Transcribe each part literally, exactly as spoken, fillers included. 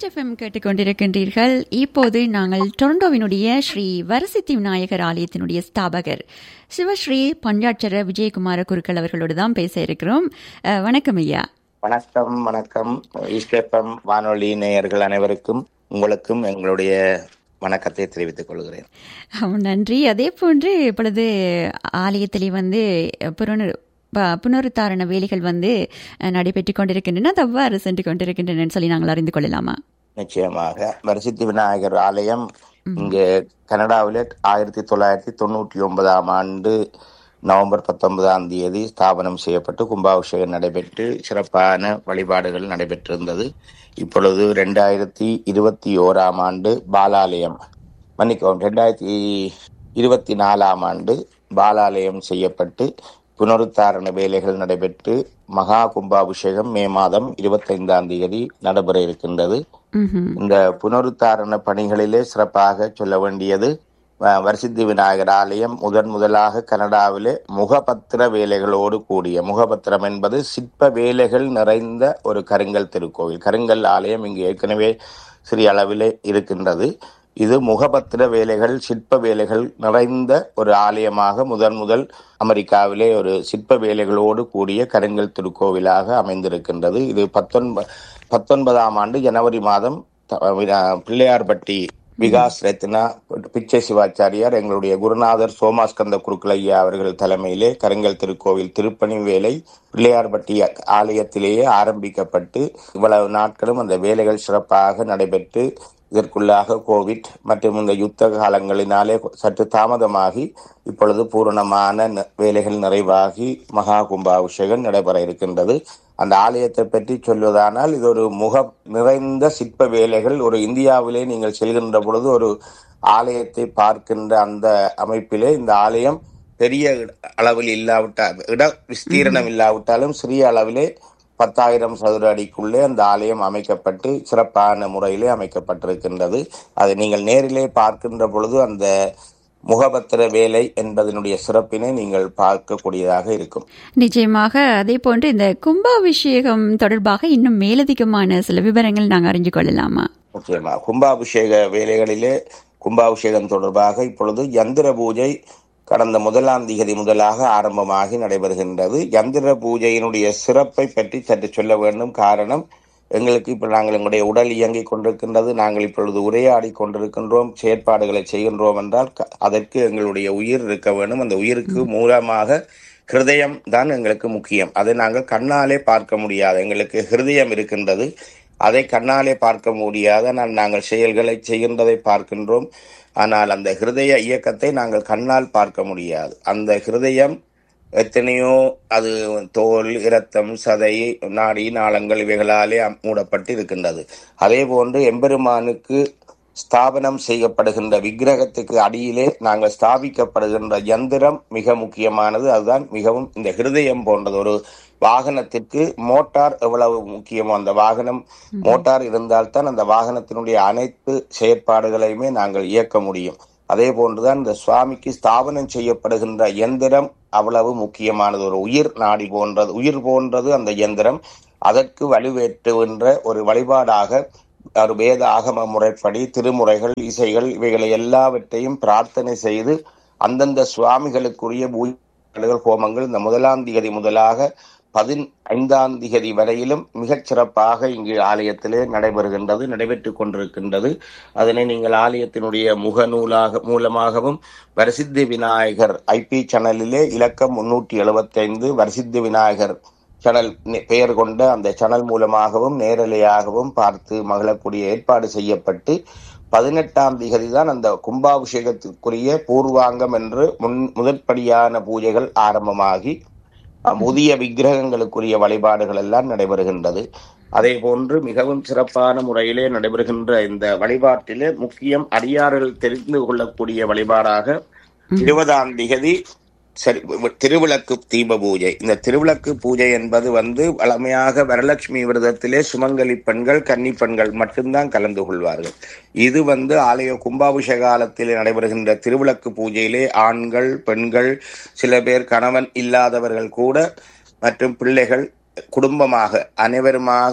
East FM கேட்டுக்கொண்டிருக்கின்றீர்கள். இப்போது நாங்கள் டொரண்டோவினுடைய ஸ்ரீ வரசித்தி விநாயகர் ஆலயத்தினுடைய ஸ்தாபகர் சிவஸ்ரீ பஞ்சாட்சர விஜயகுமார குருக்கள் அவர்களோடு தான் பேச இருக்கிறோம். வணக்கம் ஐயா. வணக்கம். வணக்கம் ஈஸ்ட் எஃப்எம் வானொலி நேயர்கள் அனைவருக்கும் உங்களுக்கும் எங்களுடைய வணக்கத்தை தெரிவித்துக் கொள்கிறேன். நன்றி. அதே போன்று இப்பொழுது ஆலயத்திலே வந்து புறநூறு புனருத்தாரண வேலைகள் வந்து நடைபெற்றுக் கொண்டிருக்கின்றன. அது அவ்வாறு சென்று கொண்டிருக்கின்றன சொல்லி நாங்கள் அறிந்து கொள்ளலாமா? நிச்சயமாக. வரசித்தி விநாயகர் ஆலயம் இங்கே கனடாவில் ஆயிரத்தி தொள்ளாயிரத்தி தொண்ணூற்றி ஒன்பதாம் ஆண்டு நவம்பர் பத்தொன்பதாம் தேதி ஸ்தாபனம் செய்யப்பட்டு கும்பாபிஷேகம் நடைபெற்று சிறப்பான வழிபாடுகள் நடைபெற்றிருந்தது. இப்பொழுது ரெண்டாயிரத்தி இருபத்தி ஓராம் ஆண்டு பாலாலயம் மன்னிக்கவும் ரெண்டாயிரத்தி இருபத்தி நாலாம் ஆண்டு பாலாலயம் செய்யப்பட்டு புனருத்தாரண வேலைகள் நடைபெற்று மகா கும்பாபிஷேகம் மே மாதம் இருபத்தி ஐந்தாம் தேதி நடைபெற இருக்கின்றது. இந்த புனருத்தாரண பணிகளிலே சிறப்பாக சொல்ல வேண்டியது, வரசித்தி விநாயகர் ஆலயம் முதன் முதலாக கனடாவிலே முகபத்திர வேலைகளோடு கூடிய, முகபத்திரம் என்பது சிற்ப வேலைகள் நிறைந்த ஒரு கருங்கல் திருக்கோவில். கருங்கல் ஆலயம் இங்கு ஏற்கனவே சிறிய அளவிலே இருக்கின்றது. இது முகபத்திர வேலைகள் சிற்ப வேலைகள் நிறைந்த ஒரு ஆலயமாக முதன் முதல் அமெரிக்காவிலே ஒரு சிற்ப வேலைகளோடு கூடிய கருங்கல் திருக்கோவிலாக அமைந்திருக்கின்றது. இது பத்தொன்ப பத்தொன்பதாம் ஆண்டு ஜனவரி மாதம் பிள்ளையார்பட்டி விகாஸ் ரத்னா பிச்சை சிவாச்சாரியார் எங்களுடைய குருநாதர் சோமாஸ்கந்த குருக்கள் ஐயா அவர்கள் தலைமையிலே கருங்கல் திருக்கோவில் திருப்பணி வேலை பிள்ளையார்பட்டி ஆலயத்திலேயே ஆரம்பிக்கப்பட்டு இவ்வளவு நாட்களும் அந்த வேலைகள் சிறப்பாக நடைபெற்று இதற்குள்ளாக கோவிட் மற்றும் இந்த யுத்த காலங்களினாலே சற்று தாமதமாகி இப்பொழுது பூரணமான வேலைகள் நிறைவாகி மகா கும்பாபிஷேகம் நடைபெற இருக்கின்றது. அந்த ஆலயத்தை பற்றி சொல்வதானால் இது ஒரு முக நிறைந்த சிற்ப வேலைகள். ஒரு இந்தியாவிலே நீங்கள் செல்கின்ற பொழுது ஒரு ஆலயத்தை பார்க்கின்ற அந்த அமைப்பிலே இந்த ஆலயம் பெரிய அளவில் இல்லாவிட்டால், இட விஸ்தீரணம் இல்லாவிட்டாலும் சிறிய அளவிலே பத்தாயிரம் சதுர அடிக்குள்ளே அந்த ஆலயம் அமைக்கப்பட்டு சிறப்பான முறையிலே அமைக்கப்பட்டிருக்கின்றது. அதை நீங்கள் நேரிலே பார்க்கின்ற பொழுது அந்த முகபத்திர வேலை என்பதனுடைய சிறப்பினை நீங்கள் பார்க்கக்கூடியதாக இருக்கும். நிச்சயமாக. அதே போன்று இந்த கும்பாபிஷேகம் தொடர்பாக இன்னும் மேலதிகமான சில விவரங்கள் நாங்கள் அறிஞ்சு கொள்ளலாமா? நிச்சயமா. கும்பாபிஷேக வேலைகளிலே கும்பாபிஷேகம் தொடர்பாக இப்பொழுது யந்திர பூஜை கடந்த முதலாம் திகதி முதலாக ஆரம்பமாகி நடைபெறுகின்றது. யந்திர பூஜையினுடைய சிறப்பை பற்றி சற்று சொல்ல வேண்டும். காரணம், எங்களுக்கு இப்போ நாங்கள் எங்களுடைய உடல் இயங்கிக் கொண்டிருக்கின்றது, நாங்கள் இப்பொழுது உரையாடி கொண்டிருக்கின்றோம், செயற்பாடுகளை செய்கின்றோம் என்றால் அதற்கு எங்களுடைய உயிர் இருக்க வேண்டும். அந்த உயிருக்கு மூலமாக ஹிருதயம் தான் எங்களுக்கு முக்கியம். அதை நாங்கள் கண்ணாலே பார்க்க முடியாது. எங்களுக்கு ஹிருதயம் இருக்கின்றது, அதை கண்ணாலே பார்க்க முடியாத நாங்கள் செயல்களை செய்கின்றதை பார்க்கின்றோம். ஆனால் அந்த ஹிருதய இயக்கத்தை நாங்கள் கண்ணால் பார்க்க முடியாது. அந்த ஹிருதயம் எத்தனையோ அது தோல், இரத்தம், சதை, நாடி, நாளங்கள் இவைகளாலே மூடப்பட்டு இருக்கின்றது. அதே போன்று எம்பெருமானுக்கு ஸ்தாபனம் செய்யப்படுகின்ற விக்கிரகத்துக்கு அடியிலே நாங்கள் ஸ்தாபிக்கப்படுகின்ற யந்திரம் மிக முக்கியமானது. அதுதான் மிகவும் இந்த ஹிருதயம் போன்றது. ஒரு வாகனத்திற்கு மோட்டார் எவ்வளவு முக்கியமோ, அந்த வாகனம் மோட்டார் இருந்தால்தான் அந்த வாகனத்தினுடைய அனைத்து செயற்பாடுகளையுமே நாங்கள் இயக்க முடியும். அதே போன்றுதான் இந்த சுவாமிக்கு ஸ்தாபனம் செய்யப்படுகின்ற யந்திரம் அவ்வளவு முக்கியமானது. ஒரு உயிர் நாடி போன்றது, உயிர் போன்றது அந்த யந்திரம். அதற்கு வலுவேற்றுகின்ற ஒரு வழிபாடாக ஒரு வேத ஆகம முறைப்படி திருமுறைகள், இசைகள் இவைகளை எல்லாவற்றையும் பிரார்த்தனை செய்து அந்தந்த சுவாமிகளுக்குரிய பூஜைகள், ஹோமங்கள் இந்த முதலாம் திகதி முதலாக பதினைந்தாம் திகதி வரையிலும் மிகச் சிறப்பாக இங்கு ஆலயத்திலே நடைபெறுகின்றது, நடைபெற்றுக் கொண்டிருக்கின்றது. அதனை நீங்கள் ஆலயத்தினுடைய முகநூலாக மூலமாகவும் வரசித்தி விநாயகர் ஐபி சேனலிலே இலக்கம் முன்னூற்றி எழுபத்தி ஐந்து வரசித்தி விநாயகர் சேனல் பெயர் கொண்ட அந்த சேனல் மூலமாகவும் நேரலையாகவும் பார்த்து மகிழக்கூடிய ஏற்பாடு செய்யப்பட்டு பதினெட்டாம் திகதி தான் அந்த கும்பாபிஷேகத்துக்குரிய பூர்வாங்கம் என்று முன் முதற்படியான பூஜைகள் ஆரம்பமாகி புதிய விக்கிரகங்களுக்குரிய வழிபாடுகள் எல்லாம் நடைபெறுகின்றது. அதே போன்று மிகவும் சிறப்பான முறையிலே நடைபெறுகின்ற இந்த வழிபாட்டிலே முக்கியம் அடியார்கள் தெரிந்து கொள்ளக்கூடிய வழிபாடாக இருபதாம் திகதி சரி திருவிளக்கு தீப பூஜை. இந்த திருவிளக்கு பூஜை என்பது வந்து வழமையாக வரலட்சுமி விரதத்திலே சுமங்கலி பெண்கள், கன்னி பெண்கள் மட்டும்தான் கலந்து கொள்வார்கள். இது வந்து ஆலய கும்பாபிஷேக காலத்திலே நடைபெறுகின்ற திருவிளக்கு பூஜையிலே ஆண்கள், பெண்கள், சில பேர் கணவன் இல்லாதவர்கள் கூட மற்றும் பிள்ளைகள் குடும்பமாக அனைவருமாக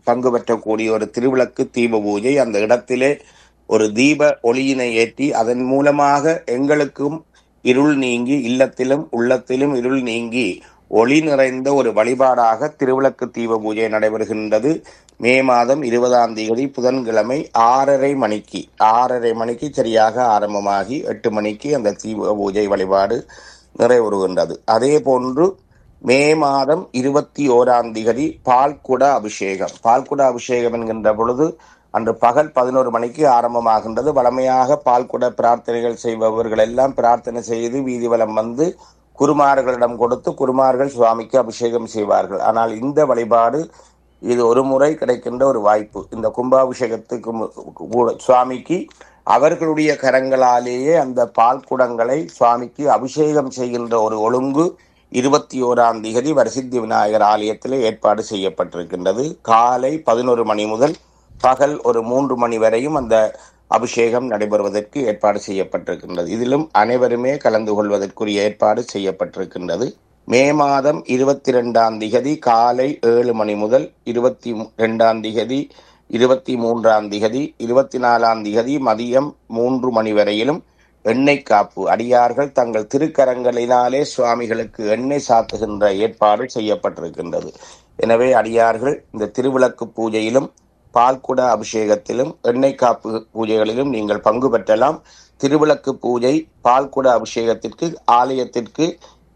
பங்கு பெற்றக்கூடிய ஒரு திருவிளக்கு தீப பூஜை. அந்த இடத்திலே ஒரு தீப ஒளியினை ஏற்றி அதன் மூலமாக எங்களுக்கும் இருள் நீங்கி, இல்லத்திலும் உள்ளத்திலும் இருள் நீங்கி ஒளி நிறைந்த ஒரு வழிபாடாக திருவிளக்கு தீப பூஜை நடைபெறுகின்றது. மே மாதம் இருபதாம் தேதி புதன்கிழமை ஆறரை மணிக்கு ஆறரை மணிக்கு சரியாக ஆரம்பமாகி எட்டு மணிக்கு அந்த தீப பூஜை வழிபாடு நிறைவுறுகின்றது. அதே போன்று மே மாதம் இருபத்தி ஓராம் தேதி பால்குட அபிஷேகம். பால்குட அபிஷேகம் என்கின்ற பொழுது அன்று பகல் பதினோரு மணிக்கு ஆரம்பமாகின்றது. வழமையாக பால்குட பிரார்த்தனைகள் செய்பவர்கள் எல்லாம் பிரார்த்தனை செய்து வீதி வலம் வந்து குருமார்களிடம் கொடுத்து குருமார்கள் சுவாமிக்கு அபிஷேகம் செய்வார்கள். ஆனால் இந்த வழிபாடு இது ஒரு முறை கிடைக்கின்ற ஒரு வாய்ப்பு. இந்த கும்பாபிஷேகத்துக்கு சுவாமிக்கு அவர்களுடைய கரங்களாலேயே அந்த பால் குடங்களை சுவாமிக்கு அபிஷேகம் செய்கின்ற ஒரு ஒழுங்கு இருபத்தி ஓராம் தேதி வரசித்தி விநாயகர் ஆலயத்தில் ஏற்பாடு செய்யப்பட்டிருக்கின்றது. காலை பதினோரு மணி முதல் பகல் ஒரு மூன்று மணி வரையும் அந்த அபிஷேகம் நடைபெறுவதற்கு ஏற்பாடு செய்யப்பட்டிருக்கின்றது. இதிலும் அனைவருமே கலந்து கொள்வதற்குரிய ஏற்பாடு செய்யப்பட்டிருக்கின்றது. மே மாதம் இருபத்தி ரெண்டாம் திகதி காலை ஏழு மணி முதல் இருபத்தி ரெண்டாம் திகதி இருபத்தி மூன்றாம் திகதி இருபத்தி நாலாம் திகதி மதியம் மூன்று மணி வரையிலும் எண்ணெய் காப்பு அடியார்கள் தங்கள் திருக்கரங்களினாலே சுவாமிகளுக்கு எண்ணெய் சாத்துகின்ற ஏற்பாடு செய்யப்பட்டிருக்கின்றது. எனவே அடியார்கள் இந்த திருவிளக்கு பூஜையிலும் பால்குட அபிஷேகத்திலும் எண்ணெய் காப்பு பூஜைகளிலும் நீங்கள் பங்கு பெற்றலாம். திருவிளக்கு பூஜை பால்குட அபிஷேகத்திற்கு ஆலயத்திற்கு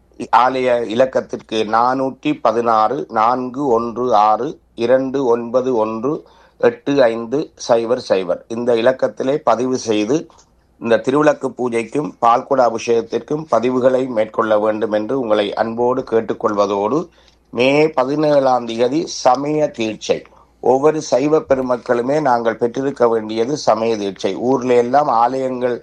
ஆலய இலக்கத்திற்கு நானூற்றி பதினாறு நான்கு ஒன்று ஆறு இரண்டு ஒன்பது ஒன்று எட்டு ஐந்து சைபர் சைபர் இந்த இலக்கத்திலே பதிவு செய்து இந்த திருவிளக்கு பூஜைக்கும் பால்குட அபிஷேகத்திற்கும் பதிவுகளை மேற்கொள்ள வேண்டும் என்று உங்களை அன்போடு கேட்டுக்கொள்வதோடு, மே பதினேழாம் தேதி சமய தீட்சை. ஒவ்வொரு சைவ பெருமக்களுமே நாங்கள் பெற்றிருக்க வேண்டியது சமய தீட்சை. ஊர்ல எல்லாம் ஆலயங்கள்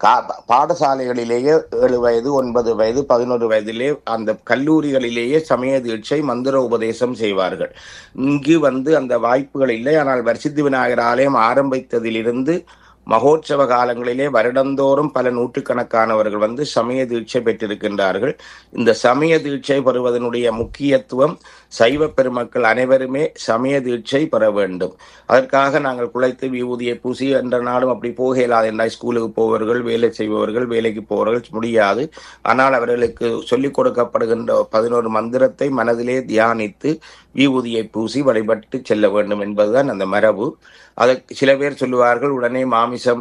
பாடசாலைகளிலேயே ஏழு வயது ஒன்பது வயது பதினொரு வயதிலே அந்த கல்லூரிகளிலேயே சமய தீட்சை மந்திர உபதேசம் செய்வார்கள். இங்கு வந்து அந்த வாய்ப்புகள் இல்லை. ஆனால் வரசித்தி விநாயகர் ஆலயம் ஆரம்பித்ததிலிருந்து மகோற்சவ காலங்களிலே வருடந்தோறும் பல நூற்றுக்கணக்கானவர்கள் வந்து சமய தீட்சை பெற்றிருக்கின்றார்கள். இந்த சமய தீட்சை பெறுவதனுடைய முக்கியத்துவம் சைவ பெருமக்கள் அனைவருமே சமய தீட்சை பெற வேண்டும். அதற்காக நாங்கள் குழைத்து விபூதியை பூசி என்ற நாடும் அப்படி போக இயலாது என்றால் ஸ்கூலுக்கு போவர்கள், வேலை செய்பவர்கள், வேலைக்கு போவர்கள் முடியாது. ஆனால் அவர்களுக்கு சொல்லிக் கொடுக்கப்படுகின்ற பதினோரு மந்திரத்தை மனதிலே தியானித்து விபூதியை பூசி வழிபட்டு செல்ல வேண்டும் என்பதுதான் அந்த மரபு. அதற்கு சில பேர் சொல்லுவார்கள் உடனே மாமிசம்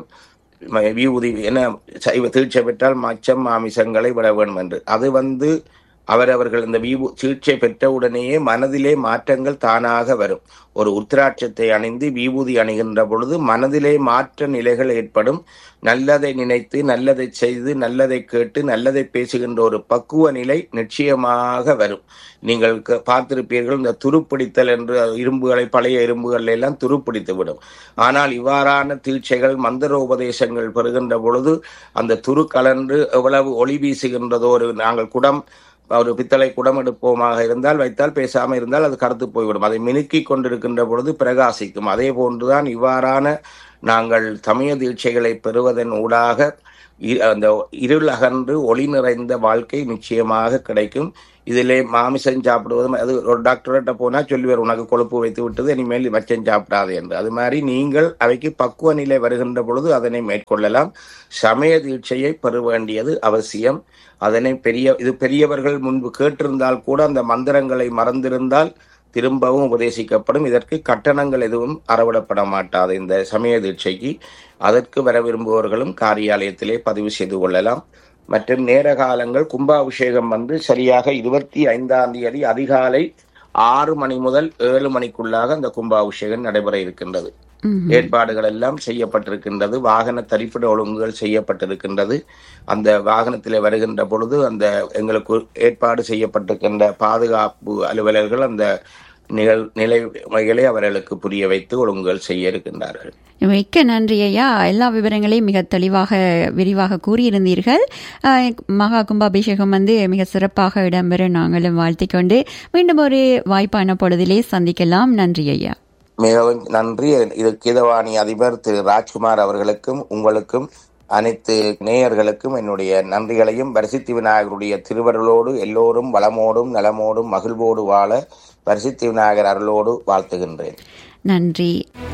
விபூதி என சைவ தீட்சை பெற்றால் மச்சம் மாமிசங்களை விட வேண்டும் என்று. அது வந்து அவரவர்கள் இந்த விபூ தீட்சை பெற்றவுடனேயே மனதிலே மாற்றங்கள் தானாக வரும். ஒரு உத்திராட்சத்தை அணிந்து விபூதி அணிகின்ற பொழுது மனதிலே மாற்ற நிலைகள் ஏற்படும். நல்லதை நினைத்து நல்லதை செய்து நல்லதை கேட்டு நல்லதை பேசுகின்ற ஒரு பக்குவ நிலை நிச்சயமாக வரும். நீங்கள் பார்த்திருப்பீர்கள், இந்த துருப்பிடித்தல் என்று இரும்புகளை பழைய இரும்புகள் எல்லாம் துருப்பிடித்து விடும். ஆனால் இவ்வாறான தீட்சைகள் மந்திர உபதேசங்கள் பெறுகின்ற பொழுது அந்த துரு கலன்று எவ்வளவு ஒளி வீசுகின்றதோ, ஒரு நாங்கள் குடம் ஒரு பித்தளை குடம் எடுப்போமாக இருந்தால் வைத்தால் பேசாமல் இருந்தால் அது கருத்து போய்விடும். அதை மினுக்கி கொண்டிருக்கின்ற பொழுது பிரகாசிக்கும். அதே போன்றுதான் இவ்வாறான நாங்கள் சமய தீட்சைகளை பெறுவதன் ஊடாக அந்த இருள் அகன்று ஒளி நிறைந்த வாழ்க்கை நிச்சயமாக கிடைக்கும். இதிலே மாமிசம் சாப்பிடுவதும் அது ஒரு டாக்டர்கிட்ட போனால் சொல்லுவார், உனக்கு கொழுப்பு வைத்து விட்டது, இனிமேல் மச்சம் சாப்பிடாது என்று. அது மாதிரி நீங்கள் அவைக்கு பக்குவ நிலை வருகின்ற பொழுது அதனை மேற்கொள்ளலாம். சமய தீட்சையை பெற வேண்டியது அவசியம். அதனை பெரிய இது பெரியவர்கள் முன்பு கேட்டிருந்தால் கூட அந்த மந்திரங்களை மறந்திருந்தால் திரும்பவும் உபதேசிக்கப்படும். இதற்கு கட்டணங்கள் எதுவும் அறவிடப்பட மாட்டாது இந்த சமய தீட்சைக்கு. அதற்கு வர விரும்புபவர்களும் காரியாலயத்திலே பதிவு செய்து கொள்ளலாம். மற்றும் நேர காலங்கள் கும்பாபிஷேகம் வந்து சரியாக இருபத்தி ஐந்தாம் தேதி அதிகாலை ஆறு மணி முதல் ஏழு மணிக்குள்ளாக அந்த கும்பாபிஷேகம் நடைபெற இருக்கின்றது. ஏற்பாடுகள் எல்லாம் செய்யப்பட்டிருக்கின்றது. வாகன தரிப்பிட ஒழுங்குகள் செய்யப்பட்டிருக்கின்றது. அந்த வாகனத்திலே வருகின்ற பொழுது அந்த எங்களுக்கு ஏற்பாடு செய்யப்பட்டிருக்கின்ற பாதுகாப்பு அலுவலர்கள் அந்த நிகழ் நிலைமைகளை அவர்களுக்கு புரிய வைத்து ஒழுங்குகள் செய்ய இருக்கின்றார்கள். மிக்க நன்றி ஐயா. எல்லா விவரங்களையும் மிக தெளிவாக விரிவாக கூறியிருந்தீர்கள். மகா கும்பாபிஷேகம் வந்து மிக சிறப்பாக இடம்பெற நாங்களும் வாழ்த்திக்கொண்டு மீண்டும் ஒரு வாய்ப்பான பொழுதிலே சந்திக்கலாம். நன்றி ஐயா. மிகவும் நன்றி. இது கீதவாணி அதிபர் திரு ராஜ்குமார் அவர்களுக்கும் உங்களுக்கும் அனைத்து நேயர்களுக்கும் என்னுடைய நன்றிகளையும், வரசித்தி விநாயகருடைய திருவருளோடு எல்லோரும் வளமோடும் நலமோடும் மகிழ்வோடு வாழ வரசித்தி விநாயகர் அருளோடு வாழ்த்துகின்றேன். நன்றி.